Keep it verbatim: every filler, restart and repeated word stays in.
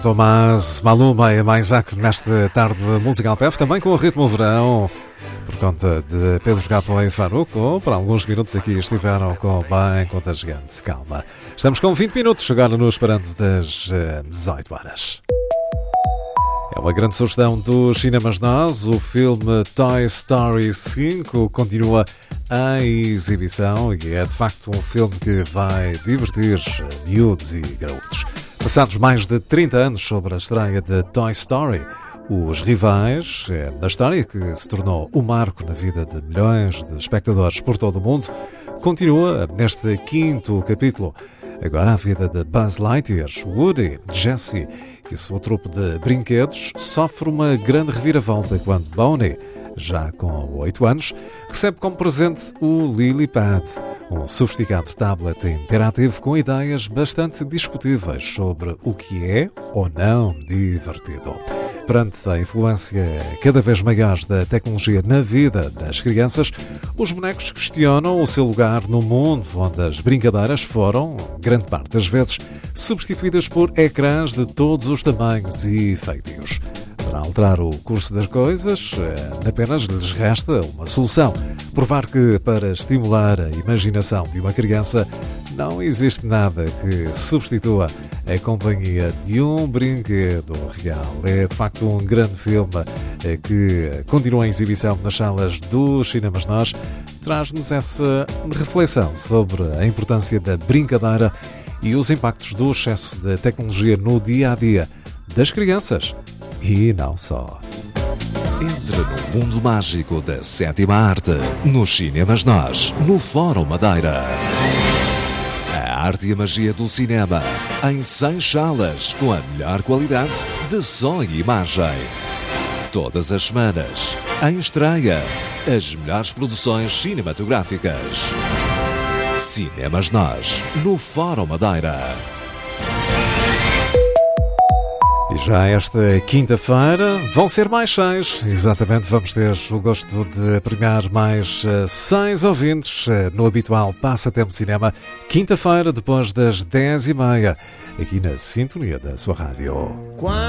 Tomás Maluma e mais ac nesta tarde musical P F, também com o ritmo verão, por conta de Pedro Capó e Faruco. Por alguns minutos aqui estiveram com Bem Contagiante. Calma, estamos com vinte minutos, agora nos parando das uh, dezoito horas. É uma grande sugestão dos cinemas nós. O filme Toy Story cinco continua em exibição e é de facto um filme que vai divertir miúdos e graúdos. Passados mais de trinta anos sobre a estreia de Toy Story, os rivais, é a história que se tornou um marco na vida de milhões de espectadores por todo o mundo, continua neste quinto capítulo. Agora a vida de Buzz Lightyear, Woody, Jessie e seu trupe de brinquedos sofre uma grande reviravolta quando Bonnie, já com oito anos, recebe como presente o LilyPad, um sofisticado tablet interativo com ideias bastante discutíveis sobre o que é ou não divertido. Perante a influência cada vez maior da tecnologia na vida das crianças, os bonecos questionam o seu lugar no mundo onde as brincadeiras foram, grande parte das vezes, substituídas por ecrãs de todos os tamanhos e feitios. Para alterar o curso das coisas, apenas lhes resta uma solução: provar que, para estimular a imaginação de uma criança, não existe nada que substitua a companhia de um brinquedo real. É, de facto, um grande filme que continua em exibição nas salas dos cinemas nós. Traz-nos essa reflexão sobre a importância da brincadeira e os impactos do excesso de tecnologia no dia-a-dia das crianças. E não só. Entre no mundo mágico da sétima arte, nos cinemas nós, no Fórum Madeira. A arte e a magia do cinema, em seis salas, com a melhor qualidade de som e imagem. Todas as semanas, em estreia, as melhores produções cinematográficas. Cinemas nós, no Fórum Madeira. E já esta quinta-feira vão ser mais seis. Exatamente, vamos ter o gosto de premiar mais uh, seis ouvintes uh, no habitual Passatempo Cinema, quinta-feira, depois das dez e meia, aqui na sintonia da sua rádio.